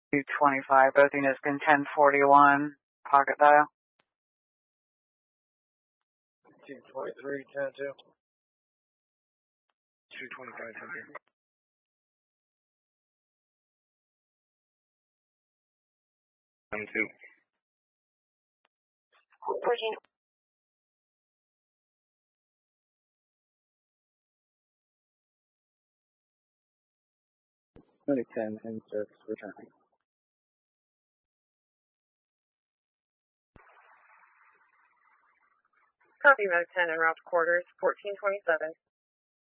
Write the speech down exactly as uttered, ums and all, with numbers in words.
two twenty-five, both units in ten forty-one, pocket dial. two twenty-three, ten two. two twenty-five, ten two. ten two. fourteen. twenty ten, in service, returning. Copy, Mode ten, en route to quarters, fourteen twenty-seven.